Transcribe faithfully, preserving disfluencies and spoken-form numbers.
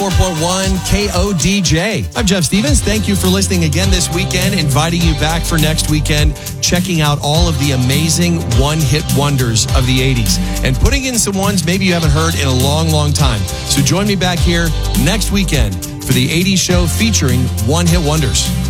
four point one K O D J. I'm Jeff Stevens. Thank you for listening again this weekend, inviting you back for next weekend, checking out all of the amazing one-hit wonders of the eighties, and putting in some ones maybe you haven't heard in a long, long time. So join me back here next weekend for the eighties show featuring one-hit wonders.